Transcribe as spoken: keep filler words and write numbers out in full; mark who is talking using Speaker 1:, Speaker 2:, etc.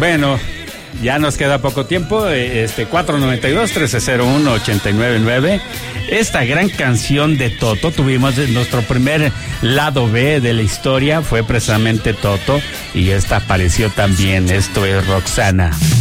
Speaker 1: Bueno, ya nos queda poco tiempo, este cuatro noventa y dos, trece cero uno, ochenta y nueve nueve. Esta gran canción de Toto, tuvimos nuestro primer lado B de la historia, fue precisamente Toto, y esta apareció también. Esto es Roxana.